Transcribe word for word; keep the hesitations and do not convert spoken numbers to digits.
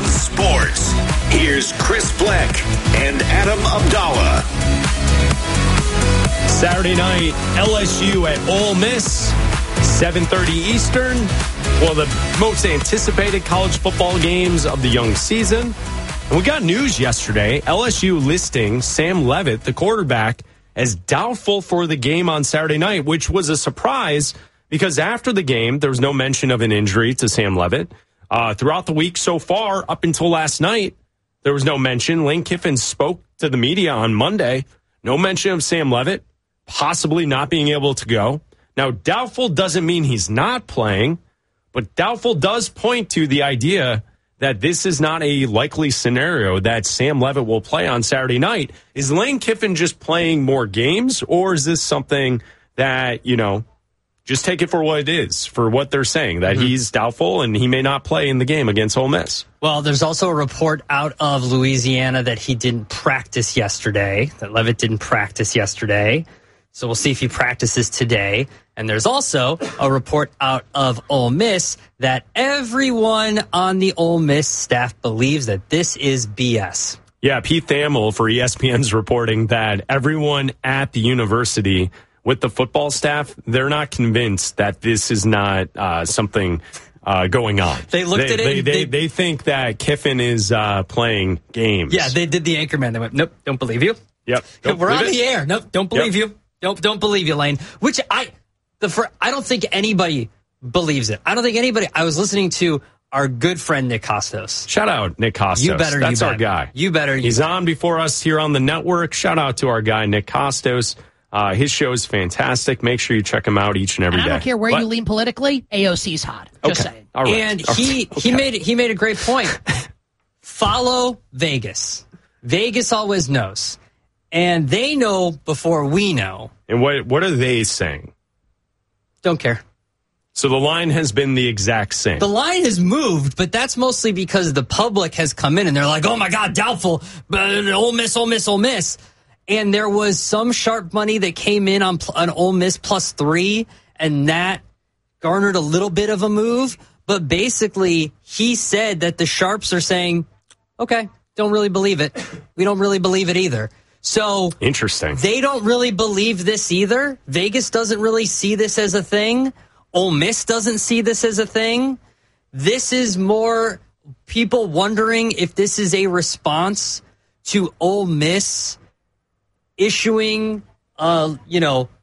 Sports. Here's Chris Black and Adam Abdallah. Saturday night, L S U at Ole Miss, seven thirty Eastern. One of the most anticipated college football games of the young season. And we got news yesterday. L S U listing Sam Leavitt, the quarterback, as doubtful for the game on Saturday night, which was a surprise because after the game, there was no mention of an injury to Sam Leavitt. Uh, throughout the week so far, up until last night, there was no mention. Lane Kiffin spoke to the media on Monday. No mention of Sam Leavitt possibly not being able to go. Now, doubtful doesn't mean he's not playing, but doubtful does point to the idea that this is not a likely scenario that Sam Leavitt will play on Saturday night. Is Lane Kiffin just playing more games, or is this something that, you know, just take it for what it is, for what they're saying, that mm-hmm. he's doubtful and he may not play in the game against Ole Miss? Well, there's also a report out of Louisiana that he didn't practice yesterday, that Leavitt didn't practice yesterday. So we'll see if he practices today. And there's also a report out of Ole Miss that everyone on the Ole Miss staff believes that this is B S. Yeah, Pete Thamel for E S P N's reporting that everyone at the university with the football staff, they're not convinced that this is not uh, something uh, going on. They looked they, at it. They, they, they, they think that Kiffin is uh, playing games. Yeah, they did the Anchorman. They went, nope, don't believe you. Yep. We're on it. the air. Nope, don't believe yep. you. Don't don't believe you, Lane. Which I, the for, I don't think anybody believes it. I don't think anybody. I was listening to our good friend Nick Costos. Shout out Nick Costos. You better. That's you our bet. guy. You better. You He's better. on before us here on the network. Shout out to our guy Nick Costos. Uh, his show is fantastic. Make sure you check him out each and every and I day. I don't care where but, you lean politically. A O C's hot. Just okay. saying. All right. And All he right. he okay. made he made a great point. Follow Vegas. Vegas always knows, and they know before we know. And what what are they saying? Don't care. So the line has been the exact same. The line has moved, but that's mostly because the public has come in and they're like, oh my God, doubtful, but Ole Miss, Ole Miss, Ole Miss. And there was some sharp money that came in on, on Ole Miss plus three, and that garnered a little bit of a move. But basically, he said that the sharps are saying, okay, don't really believe it. We don't really believe it either. So interesting. They don't really believe this either. Vegas doesn't really see this as a thing. Ole Miss doesn't see this as a thing. This is more people wondering if this is a response to Ole Miss issuing, uh, you know,